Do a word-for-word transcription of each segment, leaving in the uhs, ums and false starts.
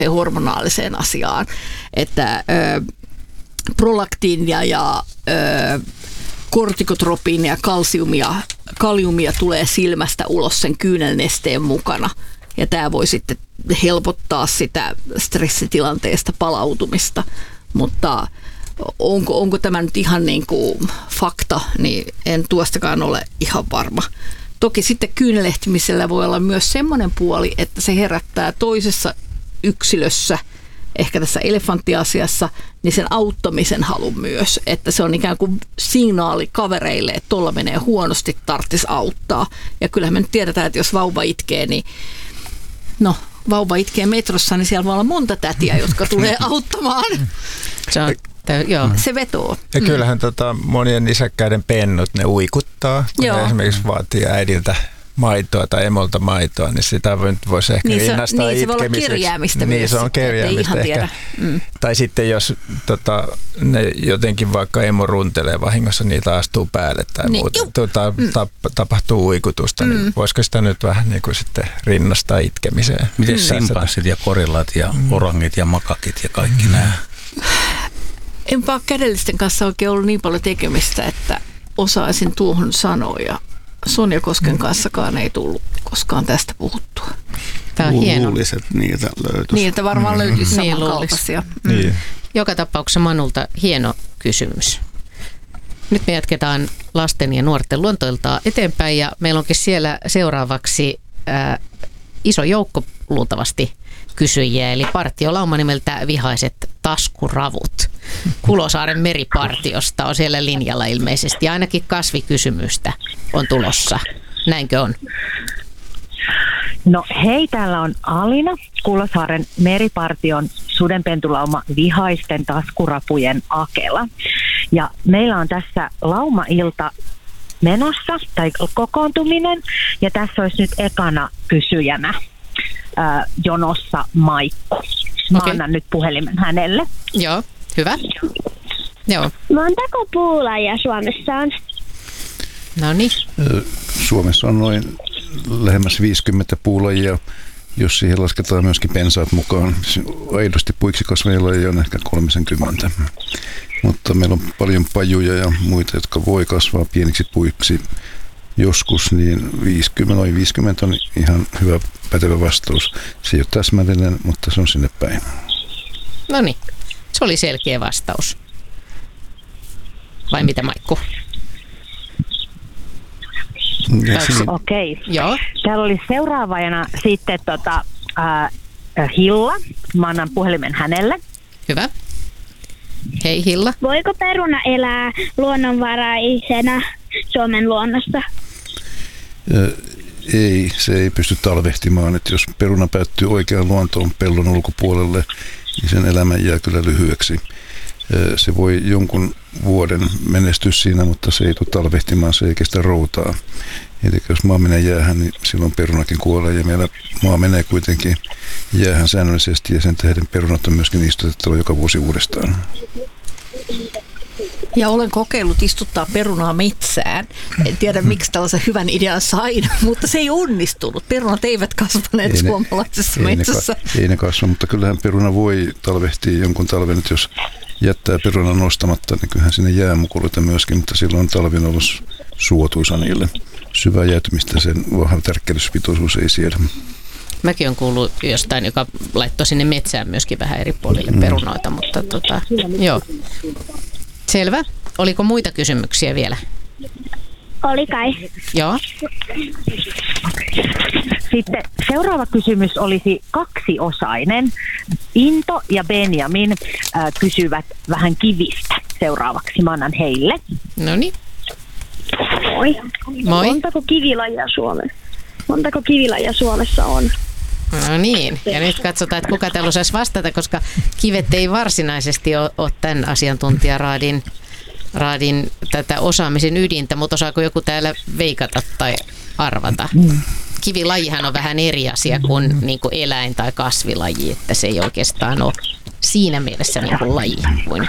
hormonaaliseen asiaan, että ö, prolaktiinia ja ö, kortikotropiinia ja kalsiumia, kaliumia tulee silmästä ulos sen kyynelnesteen mukana. Ja tämä voi sitten helpottaa sitä stressitilanteesta palautumista, mutta onko, onko tämä nyt ihan niin kuin fakta, niin en tuostakaan ole ihan varma. Toki sitten kyynelehtimisellä voi olla myös semmoinen puoli, että se herättää toisessa yksilössä, ehkä tässä elefanttiasiassa, niin sen auttamisen halun myös, että se on ikään kuin signaali kavereille, että tuolla menee huonosti, tarvitsisi auttaa. Ja kyllähän me nyt tiedetään, että jos vauva itkee, niin no, vauva itkee metrossa, niin siellä voi olla monta tätiä, jotka tulee auttamaan. Se, on, täy, joo. se vetoo. Ja kyllähän tota, monien nisäkkäiden pennut, ne uikuttaa, kun ne esimerkiksi vaatii äidiltä maitoa tai emolta maitoa, niin sitä voisi ehkä niin rinnastaa niin itkemiseksi. Niin se voi olla kerjäämistä niin, myös. Se on kerjäämistä ehkä. Mm. Tai sitten jos tota, ne jotenkin vaikka emo runtelee vahingossa, niitä astuu päälle tai niin, muuta. Tota, mm. tap, tapahtuu uikutusta, mm. niin voisiko sitä nyt vähän niin kuin sitten rinnastaa itkemiseen? Miten mm. simpanssit ja korillat ja mm. orangit ja makakit ja kaikki mm. nämä? Enpä ole kädellisten kanssa oikein ollut niin paljon tekemistä, että osaisin tuohon sanoa. Ja Sonja Kosken kanssakaan ei tullut koskaan tästä puhuttua. Tämä on hieno. Luulisin, että niitä löytyisi. Niitä varmaan löytyisi mm. samankaltaisia. Mm. Niin. Joka tapauksessa Manulta hieno kysymys. Nyt me jatketaan lasten ja nuorten luontoiltaa eteenpäin ja meillä onkin siellä seuraavaksi ää, iso joukko luultavasti kysyjiä, eli partiolauma nimeltä Vihaiset taskuravut. Kulosaaren meripartiosta on siellä linjalla ilmeisesti, ja ainakin kasvikysymystä on tulossa. Näinkö on? No hei, täällä on Alina, Kulosaaren meripartion sudenpentulauma Vihaisten taskurapujen Akela. Ja meillä on tässä laumailta menossa, tai kokoontuminen, ja tässä olisi nyt ekana kysyjänä ää, jonossa Maikku. Mä okay. annan nyt puhelimen hänelle. Joo, hyvä. Joo. Montako puulajia Suomessa on? No niin. Suomessa on noin lähemmäs viisikymmentä puulajia, jos siihen lasketaan myöskin pensaat mukaan. Aidosti puiksi kasveilla on ehkä kolmekymmentä. Mutta meillä on paljon pajuja ja muita, jotka voi kasvaa pieniksi puiksi joskus, niin viisikymmentä, noin viisikymmentä on ihan hyvä pätevä vastaus. Se ei ole täsmällinen, mutta se on sinne päin. No niin, se oli selkeä vastaus. Vai mitä, Maikku? Okei. Okay. Joo. Täällä oli seuraavana sitten tota, äh, Hilla. Mä annan puhelimen hänelle. Hyvä. Hei Hilla. Voiko peruna elää luonnonvaraisena Suomen luonnossa? Ei, se ei pysty talvehtimaan. Että jos peruna päättyy oikeaan luontoon pellon ulkopuolelle, niin sen elämä jää kyllä lyhyeksi. Se voi jonkun vuoden menestyä siinä, mutta se ei tule talvehtimaan, se ei kestä routaa. Eli jos maa menee jäähän, niin silloin perunakin kuolee, ja meillä maa menee kuitenkin jäähän säännöllisesti, ja sen tähden perunat on myöskin istutettava joka vuosi uudestaan. Ja olen kokeillut istuttaa perunaa metsään. En tiedä, miksi tällaisen hyvän idean sain, mutta se ei onnistunut. Perunat eivät kasvaneet ei ne, suomalaisessa ei metsässä. Ne, ei ne kasva, mutta kyllähän peruna voi talvehtia jonkun talven, että jos jättää perunan nostamatta, niin kyllähän sinne jää mukuloita myöskin, mutta silloin talvin ollut suotuisa niille. Syvää jäätymistä sen vahva tärkkelyspitoisuus ei siedä. Mäkin olen kuullut jostain, joka laittoi sinne metsään myöskin vähän eri puolille perunoita, mutta tota, joo. Selvä. Oliko muita kysymyksiä vielä? Oli kai. Joo. Sitten seuraava kysymys olisi kaksiosainen. Into ja Benjamin äh, kysyvät vähän kivistä seuraavaksi. Mä annan heille. No niin. Moi. Moi. Montako kivilajia Suomessa? Montako kivilajia Suomessa on? No niin, ja nyt katsotaan, että kuka täällä osaisi vastata, koska kivet ei varsinaisesti ole, ole tämän asiantuntijaraadin raadin tätä osaamisen ydintä, mutta osaako joku täällä veikata tai arvata? Kivilajihan on vähän eri asia kuin, niin kuin eläin- tai kasvilaji, että se ei oikeastaan ole siinä mielessä niin kuin laji kuin...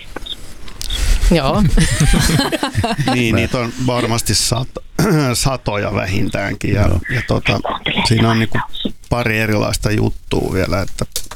Joo. Niin, niitä on varmasti sato, satoja vähintäänkin. Ja, ja tota, siinä on niinku pari erilaista juttua vielä, että